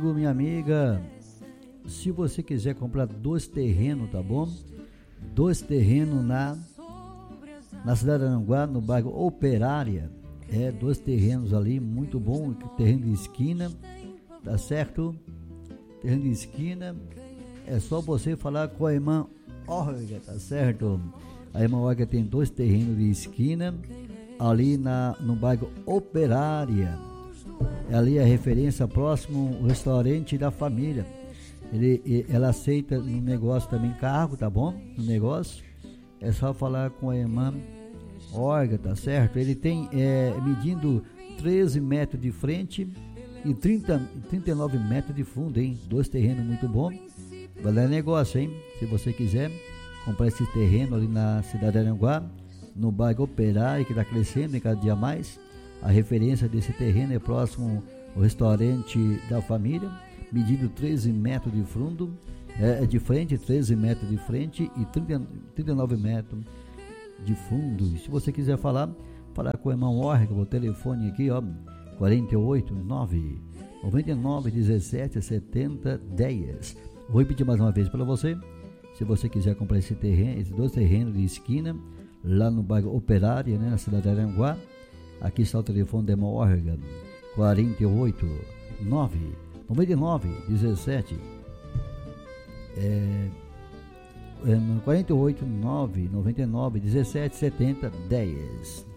Minha amiga, se você quiser comprar 2 terrenos, tá bom? 2 terrenos na cidade de Aranguá, no bairro Operária. 2 terrenos ali, muito bom, terreno de esquina, tá certo? Terreno de esquina, é só você falar com a irmã Olga, tá certo? A irmã Olga tem 2 terrenos de esquina, ali no bairro Operária. Ali a referência próximo ao restaurante da família. Ela aceita no negócio também cargo, tá bom? No negócio, é só falar com a irmã Olga, tá certo? Ele tem medindo 13 metros de frente e 39 metros de fundo, hein? 2 terrenos muito bom. Vai dar negócio, hein? Se você quiser comprar esse terreno ali na cidade de Aranguá, no bairro Operário, que está crescendo em cada dia mais. A referência desse terreno é próximo ao restaurante da família, medindo 13 metros de fundo, de frente, 13 metros de frente e 39 metros de fundo. E se você quiser falar com o irmão Orga, o telefone aqui, ó, 48 9 99 17 70 10. Vou repetir mais uma vez para você. Se você quiser comprar esse terreno, esses 2 terrenos de esquina, lá no bairro Operária, né, na cidade de Aranguá, aqui está o telefone da irmã Orga, 48 9 99 17 48 9 99 17 70 10.